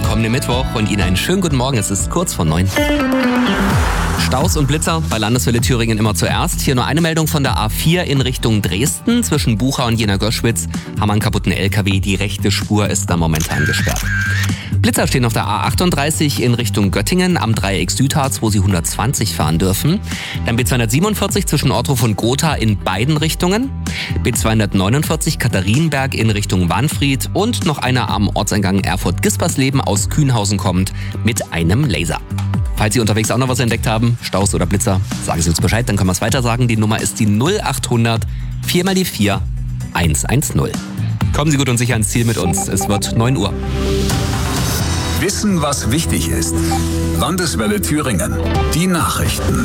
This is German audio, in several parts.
kommenden Mittwoch und Ihnen einen schönen guten Morgen. Es ist kurz vor 9. Staus und Blitzer bei Landeswelle Thüringen immer zuerst. Hier nur eine Meldung von der A4 in Richtung Dresden. Zwischen Bucha und Jena-Göschwitz haben wir einen kaputten LKW. Die rechte Spur ist da momentan gesperrt. Blitzer stehen auf der A38 in Richtung Göttingen am Dreieck Südharz, wo Sie 120 fahren dürfen. Dann B247 zwischen Ortruf und Gotha in beiden Richtungen. B249 Katharinenberg in Richtung Wanfried und noch einer am Ortseingang Erfurt-Gispersleben aus Kühnhausen kommt mit einem Laser. Falls Sie unterwegs auch noch was entdeckt haben, Staus oder Blitzer, sagen Sie uns Bescheid, dann können wir es weiter sagen. Die Nummer ist die 0800 4 mal die 4 110. Kommen Sie gut und sicher ins Ziel mit uns. Es wird 9 Uhr. Wissen, was wichtig ist. Landeswelle Thüringen. Die Nachrichten.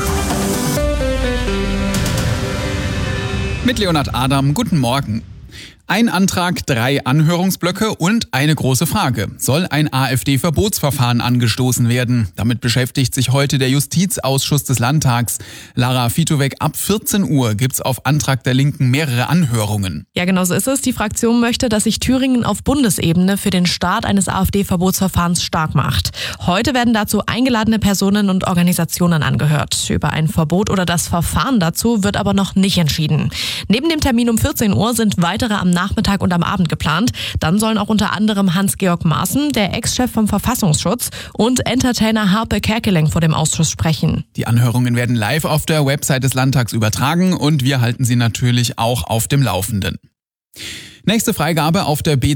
Mit Leonhard Adam, guten Morgen. Ein Antrag, 3 Anhörungsblöcke und eine große Frage. Soll ein AfD-Verbotsverfahren angestoßen werden? Damit beschäftigt sich heute der Justizausschuss des Landtags. Lara Fitowek, ab 14 Uhr gibt's auf Antrag der Linken mehrere Anhörungen. Ja, genau so ist es. Die Fraktion möchte, dass sich Thüringen auf Bundesebene für den Start eines AfD-Verbotsverfahrens stark macht. Heute werden dazu eingeladene Personen und Organisationen angehört. Über ein Verbot oder das Verfahren dazu wird aber noch nicht entschieden. Neben dem Termin um 14 Uhr sind weitere am Nachmittag und am Abend geplant. Dann sollen auch unter anderem Hans-Georg Maaßen, der Ex-Chef vom Verfassungsschutz, und Entertainer Harpe Kerkeling vor dem Ausschuss sprechen. Die Anhörungen werden live auf der Website des Landtags übertragen und wir halten Sie natürlich auch auf dem Laufenden. Nächste Freigabe auf der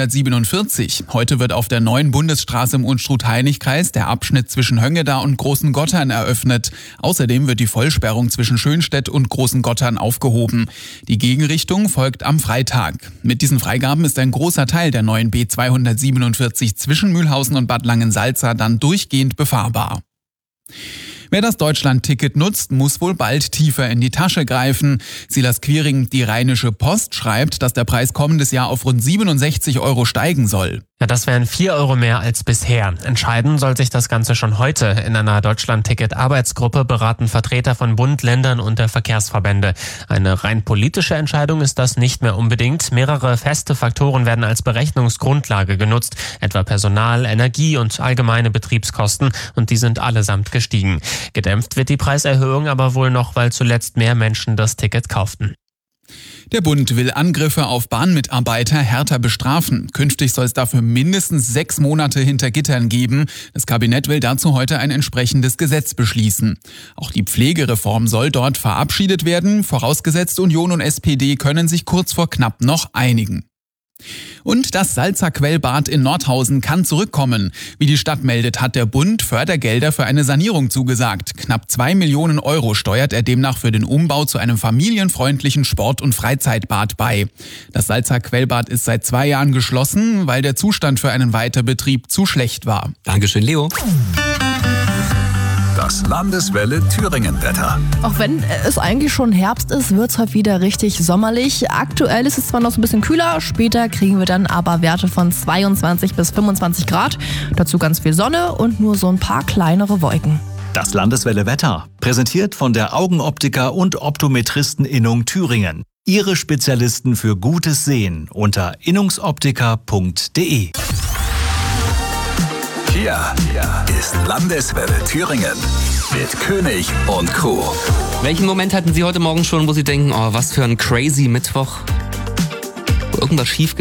B247. Heute wird auf der neuen Bundesstraße im Unstrut-Hainich-Kreis der Abschnitt zwischen Höngeda und Großen Gottern eröffnet. Außerdem wird die Vollsperrung zwischen Schönstedt und Großen Gottern aufgehoben. Die Gegenrichtung folgt am Freitag. Mit diesen Freigaben ist ein großer Teil der neuen B247 zwischen Mühlhausen und Bad Langensalza dann durchgehend befahrbar. Wer das Deutschland-Ticket nutzt, muss wohl bald tiefer in die Tasche greifen. Silas Quiring, die Rheinische Post, schreibt, dass der Preis kommendes Jahr auf rund 67 € steigen soll. Ja, das wären 4 € mehr als bisher. Entscheiden soll sich das Ganze schon heute. In einer Deutschland-Ticket-Arbeitsgruppe beraten Vertreter von Bund, Ländern und der Verkehrsverbände. Eine rein politische Entscheidung ist das nicht mehr unbedingt. Mehrere feste Faktoren werden als Berechnungsgrundlage genutzt, etwa Personal, Energie und allgemeine Betriebskosten, und die sind allesamt gestiegen. Gedämpft wird die Preiserhöhung aber wohl noch, weil zuletzt mehr Menschen das Ticket kauften. Der Bund will Angriffe auf Bahnmitarbeiter härter bestrafen. Künftig soll es dafür mindestens 6 Monate hinter Gittern geben. Das Kabinett will dazu heute ein entsprechendes Gesetz beschließen. Auch die Pflegereform soll dort verabschiedet werden. Vorausgesetzt, Union und SPD können sich kurz vor knapp noch einigen. Und das Salzer Quellbad in Nordhausen kann zurückkommen. Wie die Stadt meldet, hat der Bund Fördergelder für eine Sanierung zugesagt. Knapp 2 Millionen € steuert er demnach für den Umbau zu einem familienfreundlichen Sport- und Freizeitbad bei. Das Salzer Quellbad ist seit 2 Jahren geschlossen, weil der Zustand für einen Weiterbetrieb zu schlecht war. Dankeschön, Leo. Das Landeswelle Thüringen-Wetter. Auch wenn es eigentlich schon Herbst ist, wird es heute wieder richtig sommerlich. Aktuell ist es zwar noch so ein bisschen kühler, später kriegen wir dann aber Werte von 22 bis 25 Grad. Dazu ganz viel Sonne und nur so ein paar kleinere Wolken. Das Landeswelle Wetter, präsentiert von der Augenoptiker und Optometristen-Innung Thüringen. Ihre Spezialisten für gutes Sehen unter innungsoptiker.de. Hier ist Landeswelle Thüringen mit König und Co. Welchen Moment hatten Sie heute Morgen schon, wo Sie denken, oh, was für ein crazy Mittwoch? Wo irgendwas schief